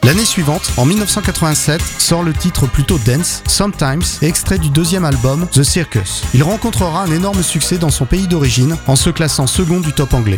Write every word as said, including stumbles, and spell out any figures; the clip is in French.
L'année suivante, en dix-neuf cent quatre-vingt-sept, sort le titre plutôt dance, Sometimes, extrait du deuxième album The Circus. Il rencontrera un énorme succès dans son pays d'origine en se classant second du top anglais.